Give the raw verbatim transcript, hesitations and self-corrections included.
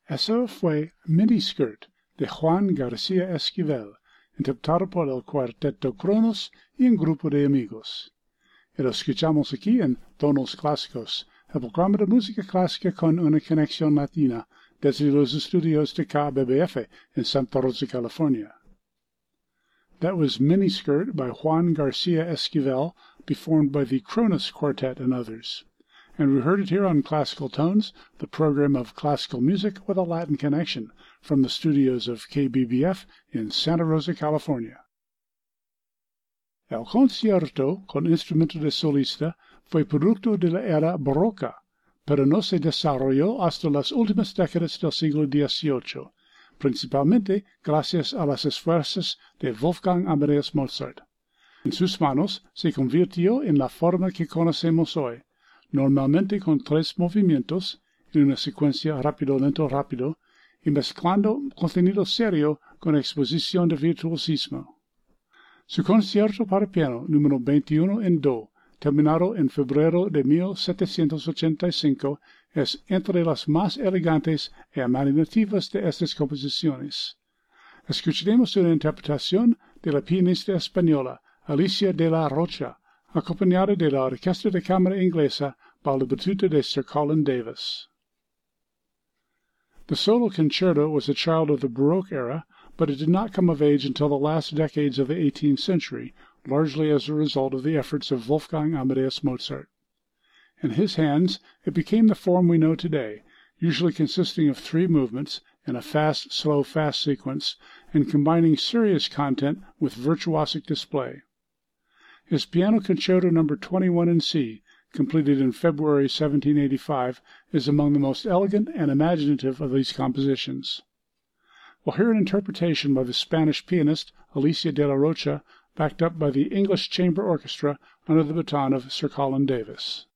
Eso fue Miniskirt de Juan García Esquivel, interpretado por el Cuarteto Cronos y un grupo de amigos. Y lo escuchamos aquí en Tonos Clásicos, el programa de música clásica con una conexión latina desde los estudios de K B B F in Santa Rosa, California. That was Miniskirt by Juan García Esquivel, performed by the Kronos Quartet and others. And we heard it here on Classical Tones, the program of classical music with a Latin connection, from the studios of K B B F in Santa Rosa, California. El concierto con instrumento de solista fue producto de la era barroca, pero no se desarrolló hasta las últimas décadas del siglo dieciocho, principalmente gracias a los esfuerzos de Wolfgang Amadeus Mozart. En sus manos se convirtió en la forma que conocemos hoy, normalmente con tres movimientos, en una secuencia rápido-lento-rápido, y mezclando contenido serio con exposición de virtuosismo. Su concierto para piano número veintiuno en Do, terminado en febrero de mil setecientos ochenta y cinco, es entre las más elegantes e imaginativas de estas composiciones. Escucharemos una interpretación de la pianista española Alicia de la Rocha, acompañada de la Orquesta de Cámara Inglesa bajo la batuta de Sir Colin Davis. The solo concerto was a child of the Baroque era, but it did not come of age until the last decades of the eighteenth century, largely as a result of the efforts of Wolfgang Amadeus Mozart. In his hands, it became the form we know today, usually consisting of three movements in a fast, slow, fast sequence, and combining serious content with virtuosic display. His Piano Concerto number twenty-one in C, completed in February seventeen eighty-five, is among the most elegant and imaginative of these compositions. We'll hear an interpretation by the Spanish pianist Alicia de la Rocha, backed up by the English Chamber Orchestra under the baton of Sir Colin Davis.